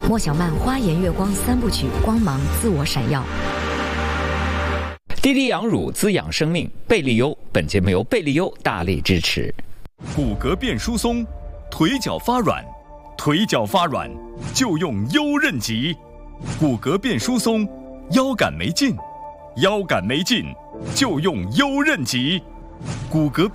莫小曼花颜月光3部曲，光芒自我闪耀。 滴滴羊乳滋养生命，贝利优。本节目由贝利优大力支持。 骨骼变疏松，腿脚发软，腿脚发软就用优韧极。骨骼变疏松，腰杆没劲，腰杆没劲就用优韧极。骨骼